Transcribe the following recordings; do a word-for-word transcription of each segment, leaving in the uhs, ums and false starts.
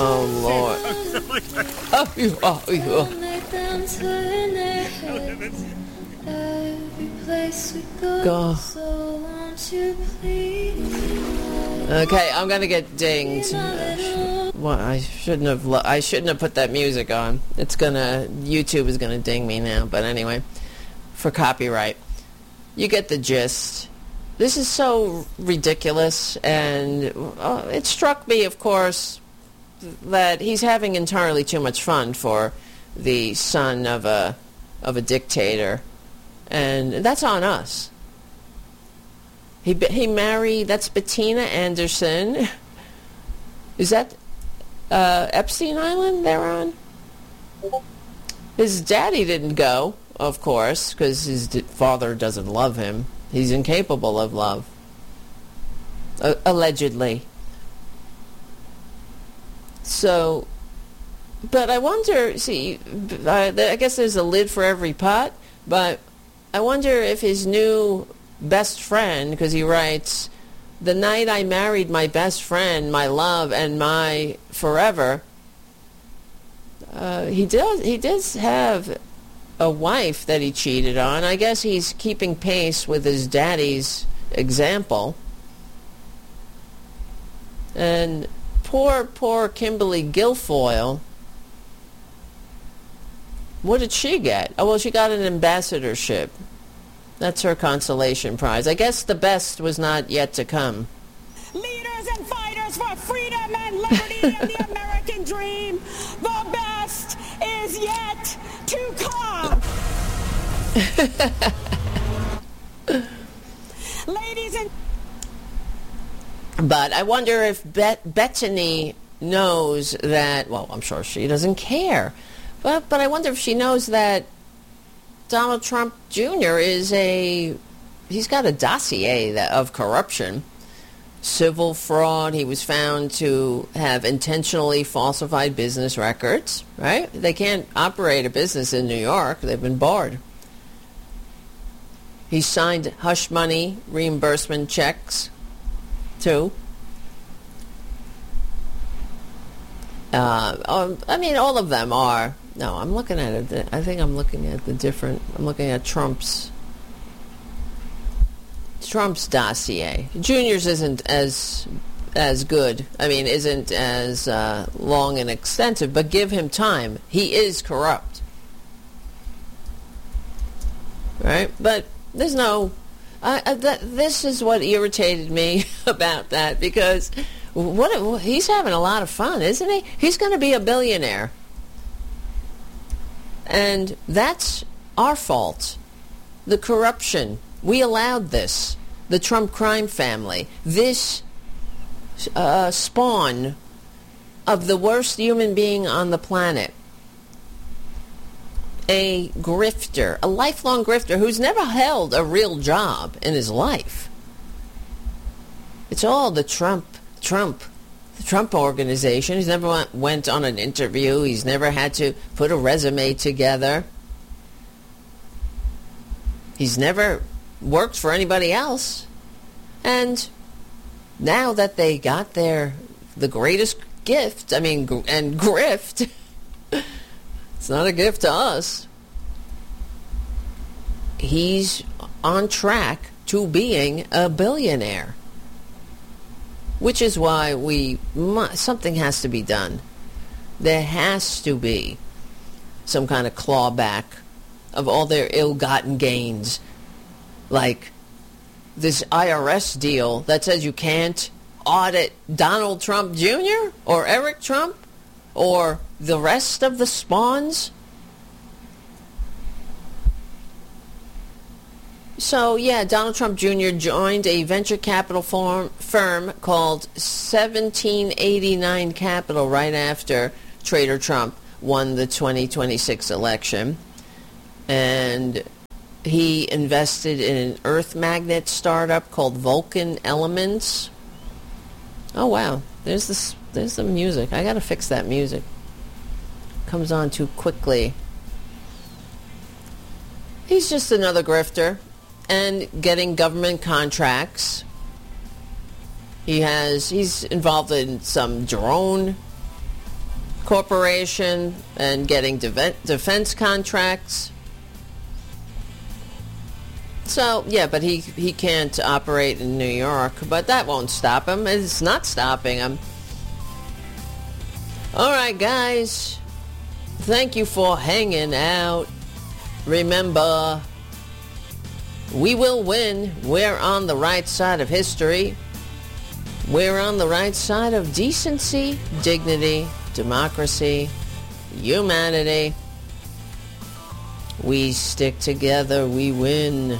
Oh, Lord. Oh, you, oh, you. Oh. Go. Okay, I'm gonna get dinged. Uh, well, I shouldn't have. Lo- I shouldn't have put that music on. It's gonna. YouTube is gonna ding me now. But anyway, for copyright, you get the gist. This is so ridiculous, and uh, it struck me, of course, that he's having entirely too much fun for the son of a of a dictator, and that's on us. He he married, that's Bettina Anderson. Is that uh, Epstein Island they're on? His daddy didn't go, of course, because his d- father doesn't love him. He's incapable of love. Uh, allegedly. So, but I wonder, see, I, I guess there's a lid for every pot, but I wonder if his new best friend, because he writes, the night I married my best friend, my love, and my forever, uh, he does, he does have a wife that he cheated on. I guess he's keeping pace with his daddy's example. And poor, poor Kimberly Guilfoyle, what did she get? Oh, well, she got an ambassadorship. That's her consolation prize. I guess the best was not yet to come. Leaders and fighters for freedom and liberty and the American dream. The best is yet to come. Ladies and... But I wonder if Bet- Bettany knows that, well, I'm sure she doesn't care. But, but I wonder if she knows that Donald Trump Junior is a, he's got a dossier that, of corruption, civil fraud. He was found to have intentionally falsified business records, right? They can't operate a business in New York. They've been barred. He signed hush money reimbursement checks, too. Uh, um, I mean, all of them are. No, I'm looking at it. I think I'm looking at the different. I'm looking at Trump's Trump's dossier. Junior's isn't as as good. I mean, isn't as uh, long and extensive. But give him time. He is corrupt, right? But there's no. I, I, that, this is what irritated me about that, because what he's having a lot of fun, isn't he? He's going to be a billionaire. And that's our fault. The corruption. We allowed this. The Trump crime family. This uh, spawn of the worst human being on the planet. A grifter. A lifelong grifter who's never held a real job in his life. It's all the Trump, Trump. The Trump organization. He's never went, went on an interview. He's never had to put a resume together. He's never worked for anybody else. And now that they got their the greatest gift, I mean, gr- and grift, it's not a gift to us. He's on track to being a billionaire. Which is why we something has to be done. There has to be some kind of clawback of all their ill-gotten gains. Like this I R S deal that says you can't audit Donald Trump Junior or Eric Trump or the rest of the spawns. So, yeah, Donald Trump Junior joined a venture capital firm, firm called seventeen eighty-nine Capital right after Trader Trump won the twenty twenty-six election. And he invested in an earth magnet startup called Vulcan Elements. Oh, wow. There's this, there's the music. I got to fix that music. Comes on too quickly. He's just another grifter. And getting government contracts. He has, he's involved in some drone corporation and getting de- defense contracts. So, yeah, but he, he can't operate in New York, but that won't stop him. It's not stopping him. All right, guys. Thank you for hanging out. Remember, we will win. We're on the right side of history. We're on the right side of decency, dignity, democracy, humanity. We stick together, we win.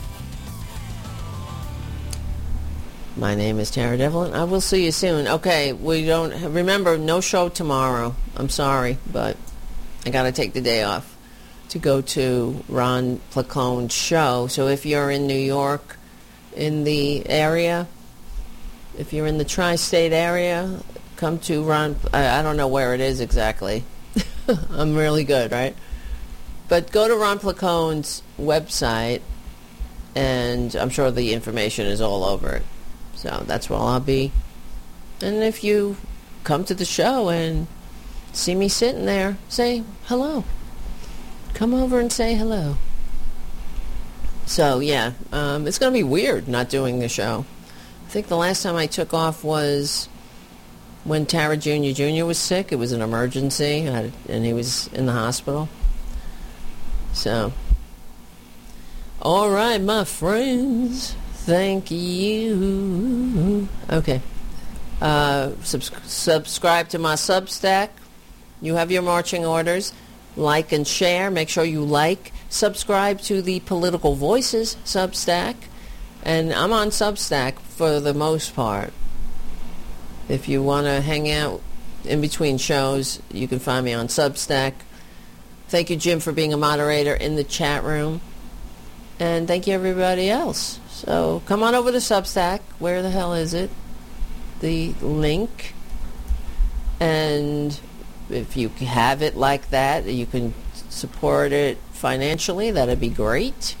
My name is Tara Devlin. I will see you soon. Okay, we don't... Remember, no show tomorrow. I'm sorry, but I got to take the day off to go to Ron Placone's show. So if you're in New York, in the area, if you're in the tri-state area, come to Ron... I, I don't know where it is exactly. I'm really good, right? But go to Ron Placone's website, and I'm sure the information is all over it. So that's where I'll be. And if you come to the show and see me sitting there, say hello. Come over and say hello. So, yeah, um, it's going to be weird not doing the show. I think the last time I took off was when Tara Junior Junior was sick. It was an emergency, and he was in the hospital. So, all right, my friends. Thank you. Okay. Uh, subs- subscribe to my Substack. You have your marching orders. Like and share. Make sure you like. Subscribe to the Political Voices Substack. And I'm on Substack for the most part. If you want to hang out in between shows, you can find me on Substack. Thank you, Jim, for being a moderator in the chat room. And thank you, everybody else. So come on over to Substack. Where the hell is it? The link. And if you have it like that, you can support it financially. That'd be great.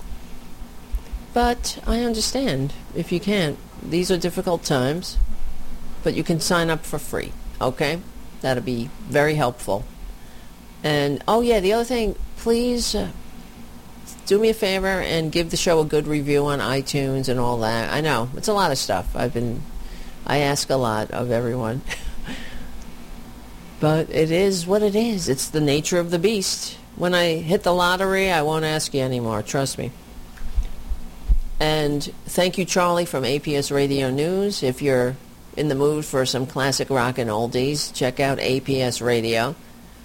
But I understand if you can't. These are difficult times. But you can sign up for free. Okay? That'd be very helpful. And, oh yeah, the other thing, please... Uh, do me a favor and give the show a good review on iTunes and all that. I know, it's a lot of stuff. I've been, I ask a lot of everyone. But it is what it is. It's the nature of the beast. When I hit the lottery, I won't ask you anymore. Trust me. And thank you, Charlie, from A P S Radio News. If you're in the mood for some classic rock and oldies, check out A P S Radio.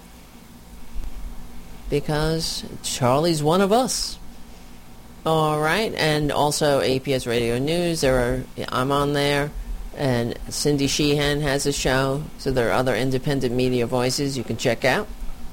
Because Charlie's one of us. All right, and also A P S Radio News. There are I'm on there, and Cindy Sheehan has a show. So there are other independent media voices you can check out.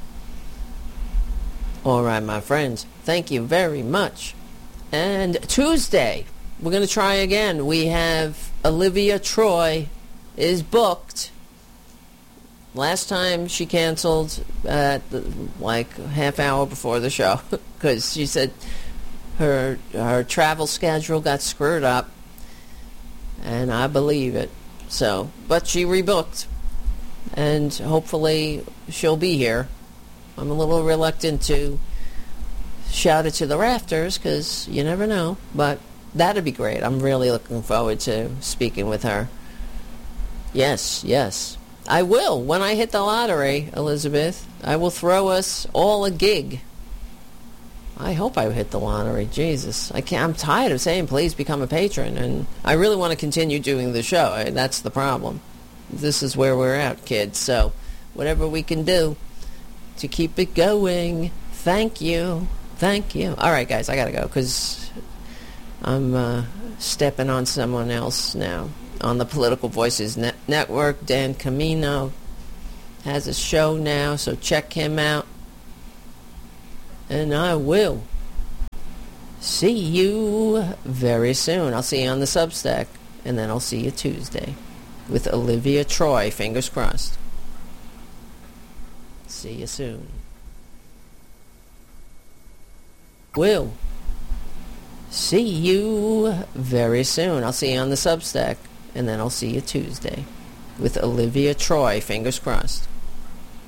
All right, my friends, thank you very much. And Tuesday, we're going to try again. We have Olivia Troy is booked. Last time she canceled at the, like half hour before the show because she said her her travel schedule got screwed up, and I believe it. So, but she rebooked, and hopefully she'll be here. I'm a little reluctant to shout it to the rafters because you never know, but that'd be great. I'm really looking forward to speaking with her. Yes, yes. I will. When I hit the lottery, Elizabeth, I will throw us all a gig. I hope I hit the lottery. Jesus. I can't, I'm tired of saying, please become a patron. And I really want to continue doing the show. That's the problem. This is where we're at, kids. So whatever we can do to keep it going. Thank you. Thank you. All right, guys, I got to go because I'm uh, stepping on someone else now. On the Political Voices Net- Network, Dan Camino has a show now, so check him out. And I will see you very soon. I'll see you on the Substack, and then I'll see you Tuesday with Olivia Troy. Fingers crossed. See you soon. Will see you very soon. I'll see you on the Substack. And then I'll see you Tuesday with Olivia Troy. Fingers crossed.